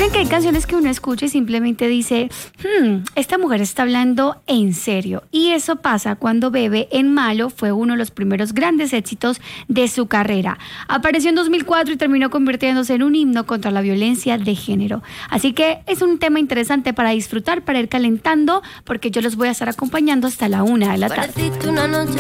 Miren que hay canciones que uno escucha y simplemente dice, esta mujer está hablando en serio. Y eso pasa cuando Bebe en Malo fue uno de los primeros grandes éxitos de su carrera. Apareció en 2004 y terminó convirtiéndose en un himno contra la violencia de género. Así que es un tema interesante para disfrutar, para ir calentando, porque yo los voy a estar acompañando hasta la 1 de la tarde.